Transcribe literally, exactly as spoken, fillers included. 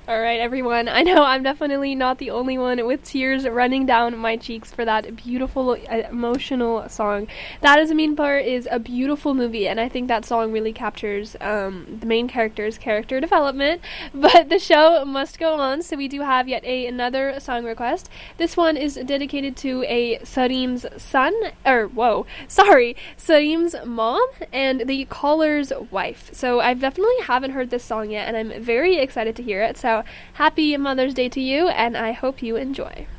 All right, everyone. I know I'm definitely not the only one with tears running down my cheeks for that beautiful, emotional song. That Is a Mean Part is a beautiful movie, and I think that song really captures um, the main character's character development. But the show must go on, so we do have yet a, another song request. This one is dedicated to a Sarim's son, or, whoa, sorry, Sarim's mom, and the caller's wife. So I definitely haven't heard this song yet, and I'm very excited to hear it. So happy Mother's Day to you, and I hope you enjoy.